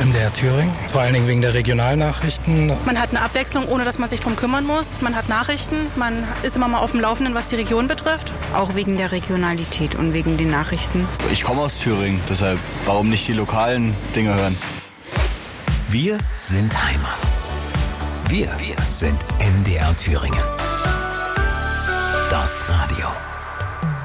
MDR Thüringen, vor allen Dingen wegen der Regionalnachrichten. Man hat eine Abwechslung, ohne dass man sich drum kümmern muss. Man hat Nachrichten, man ist immer mal auf dem Laufenden, was die Region betrifft. Auch wegen der Regionalität und wegen den Nachrichten. Ich komme aus Thüringen, deshalb warum nicht die lokalen Dinge hören? Wir sind Heimat. Wir sind MDR Thüringen. Das Radio.